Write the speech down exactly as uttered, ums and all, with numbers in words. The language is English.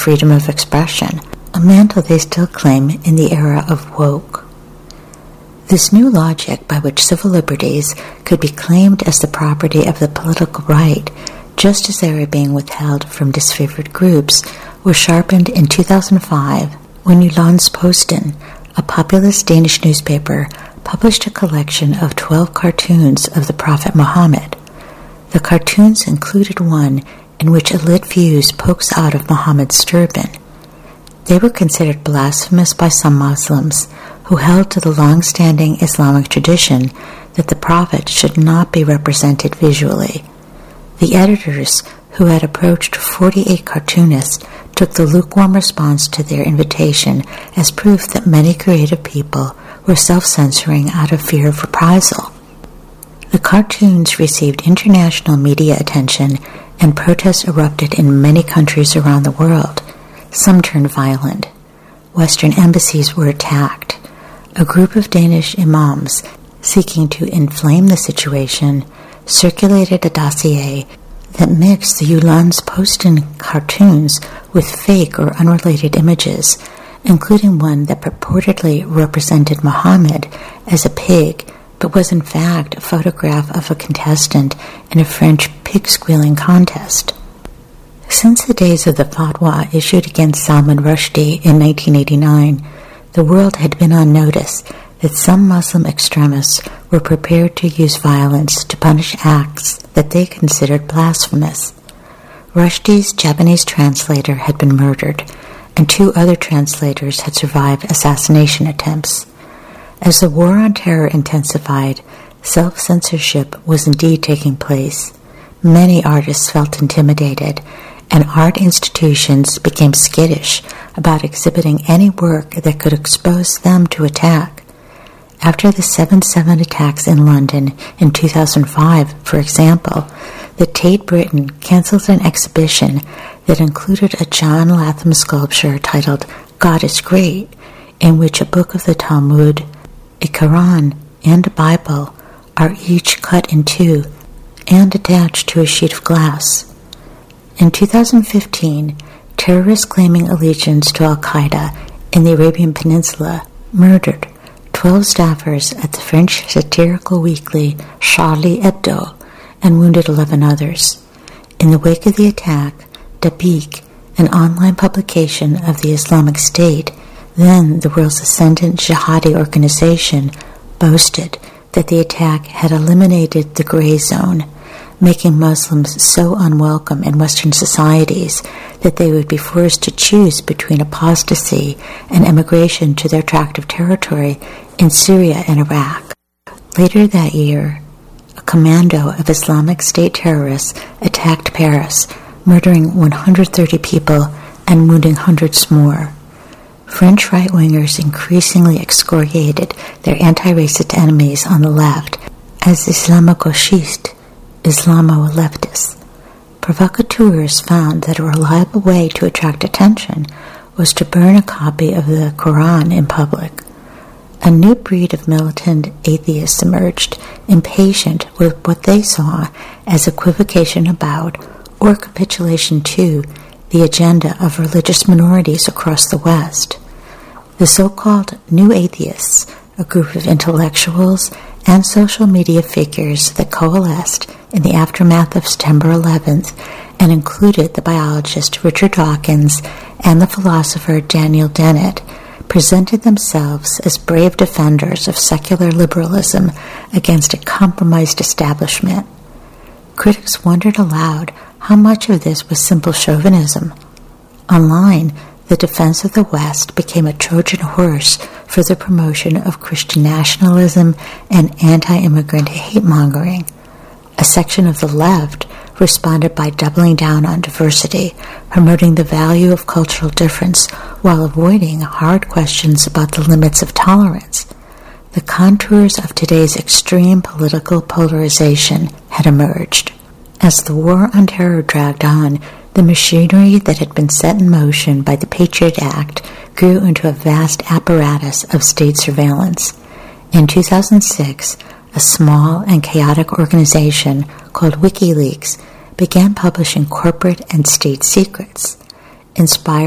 freedom of expression, a mantle they still claim in the era of woke. This new logic by which civil liberties could be claimed as the property of the political right, just as they were being withheld from disfavored groups, was sharpened in two thousand five when Jyllands-Posten, a populist Danish newspaper, published a collection of twelve cartoons of the Prophet Muhammad. The cartoons included one in which a lit fuse pokes out of Muhammad's turban. They were considered blasphemous by some Muslims, who held to the long-standing Islamic tradition that the Prophet should not be represented visually. The editors, who had approached forty-eight cartoonists, took the lukewarm response to their invitation as proof that many creative people were self-censoring out of fear of reprisal. The cartoons received international media attention, and protests erupted in many countries around the world. Some turned violent. Western embassies were attacked. A group of Danish imams, seeking to inflame the situation, circulated a dossier that mixed the Jyllands-Posten cartoons with fake or unrelated images, including one that purportedly represented Muhammad as a pig, but was in fact a photograph of a contestant in a French pig-squealing contest. Since the days of the fatwa issued against Salman Rushdie in nineteen eighty-nine, the world had been on notice that some Muslim extremists were prepared to use violence to punish acts that they considered blasphemous. Rushdie's Japanese translator had been murdered, and two other translators had survived assassination attempts. As the war on terror intensified, self-censorship was indeed taking place. Many artists felt intimidated, and art institutions became skittish about exhibiting any work that could expose them to attack. After the seven seven attacks in London in two thousand five, for example, the Tate Britain cancelled an exhibition that included a John Latham sculpture titled God is Great, in which a book of the Talmud, a Quran, and a Bible are each cut in two and attached to a sheet of glass. In two thousand fifteen, terrorists claiming allegiance to Al-Qaeda in the Arabian Peninsula murdered twelve staffers at the French satirical weekly Charlie Hebdo and wounded eleven others. In the wake of the attack, Dabiq, an online publication of the Islamic State, then the world's ascendant jihadi organization, boasted that the attack had eliminated the gray zone, making Muslims so unwelcome in Western societies that they would be forced to choose between apostasy and emigration to their tract of territory in Syria and Iraq. Later that year, a commando of Islamic State terrorists attacked Paris, murdering one hundred thirty people and wounding hundreds more. French right-wingers increasingly excoriated their anti-racist enemies on the left as Islamo-gauchistes, Islamo-leftists. Provocateurs found that a reliable way to attract attention was to burn a copy of the Quran in public. A new breed of militant atheists emerged, impatient with what they saw as equivocation about, or capitulation to, the agenda of religious minorities across the West. The so-called New Atheists, a group of intellectuals and social media figures that coalesced in the aftermath of September eleventh and included the biologist Richard Dawkins and the philosopher Daniel Dennett, presented themselves as brave defenders of secular liberalism against a compromised establishment. Critics wondered aloud how much of this was simple chauvinism. Online, the defense of the West became a Trojan horse for the promotion of Christian nationalism and anti-immigrant hate-mongering. A section of the left responded by doubling down on diversity, promoting the value of cultural difference while avoiding hard questions about the limits of tolerance. The contours of today's extreme political polarization had emerged. As the war on terror dragged on, the machinery that had been set in motion by the Patriot Act grew into a vast apparatus of state surveillance. In two thousand six, a small and chaotic organization called WikiLeaks began publishing corporate and state secrets. Inspired